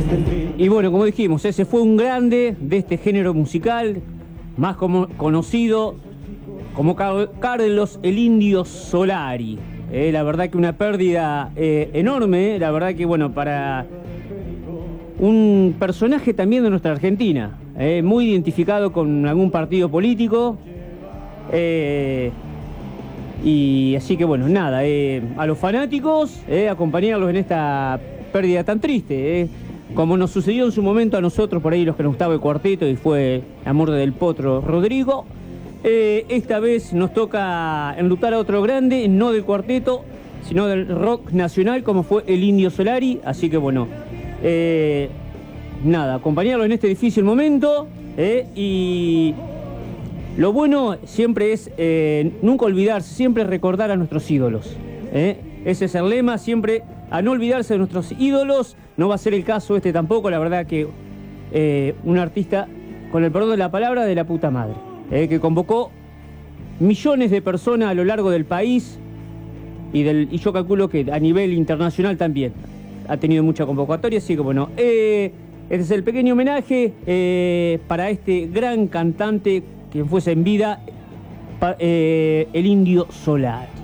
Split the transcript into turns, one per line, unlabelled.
Y bueno, como dijimos, ese fue un grande de este género musical, más conocido como Carlos el Indio Solari. La verdad que una pérdida enorme, la verdad que bueno, para un personaje también de nuestra Argentina, muy identificado con algún partido político. Y así que bueno, nada, a los fanáticos, acompañarlos en esta pérdida tan triste, como nos sucedió en su momento a nosotros, por ahí los que nos gustaba el cuarteto, y fue la muerte del Potro Rodrigo. Esta vez nos toca enlutar a otro grande, no del cuarteto, sino del rock nacional, como fue el Indio Solari. Así que bueno, nada, acompañarlo en este difícil momento, y lo bueno siempre es nunca olvidarse, siempre recordar a nuestros ídolos. Ese es el lema, siempre a no olvidarse de nuestros ídolos. No va a ser el caso este tampoco, la verdad que un artista, con el perdón de la palabra, de la puta madre, que convocó millones de personas a lo largo del país y yo calculo que a nivel internacional también ha tenido mucha convocatoria. Así que bueno, este es el pequeño homenaje para este gran cantante que fuese en vida, el Indio Solari.